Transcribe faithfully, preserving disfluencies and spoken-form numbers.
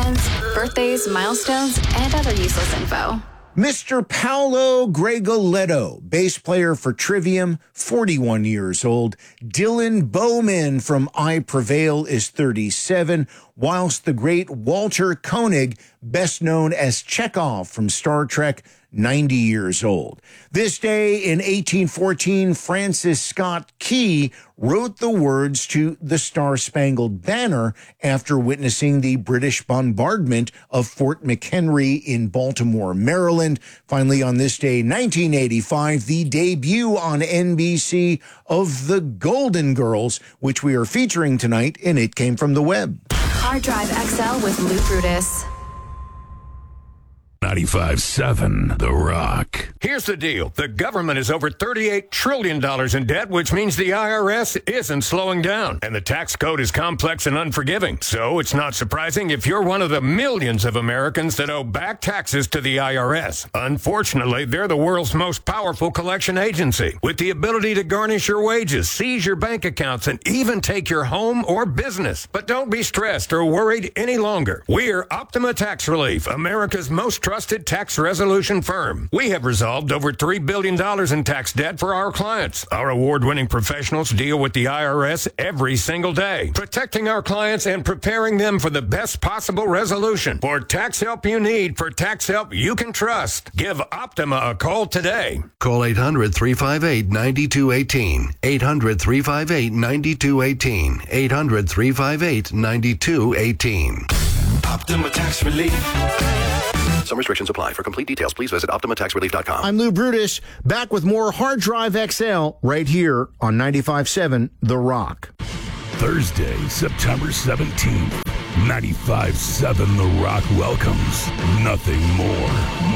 appointments, birthdays, milestones, and other useless info. Mister Paolo Gregoletto, bass player for Trivium, forty-one years old. Dylan Bowman from I Prevail is thirty-seven, whilst the great Walter Koenig, best known as Chekhov from Star Trek, ninety years old. This day in eighteen fourteen, Francis Scott Key wrote the words to the Star-Spangled Banner after witnessing the British bombardment of Fort McHenry in Baltimore, Maryland. Finally, on this day, nineteen eighty-five, the debut on N B C of The Golden Girls, which we are featuring tonight, and It Came From the Web. Hard Drive X L with Lou Brutus. ninety-five seven The Rock. Here's the deal. The government is over thirty-eight trillion dollars in debt, which means the I R S isn't slowing down. And the tax code is complex and unforgiving. So it's not surprising if you're one of the millions of Americans that owe back taxes to the I R S. Unfortunately, they're the world's most powerful collection agency, with the ability to garnish your wages, seize your bank accounts, and even take your home or business. But don't be stressed or worried any longer. We're Optima Tax Relief, America's most trusted tax resolution firm. We have resolved over three billion dollars in tax debt for our clients. Our award-winning professionals deal with the I R S every single day, protecting our clients and preparing them for the best possible resolution. For tax help you need, for tax help you can trust, give Optima a call today. Call eight hundred, three five eight, nine two one eight. eight hundred, three five eight, nine two one eight. eight hundred, three five eight, nine two one eight. Optima Tax Relief. Some restrictions apply. For complete details, please visit Optima Tax Relief dot com. I'm Lou Brutus, back with more Hard Drive X L right here on ninety-five seven The Rock. Thursday, September seventeenth, ninety-five seven The Rock welcomes Nothing More.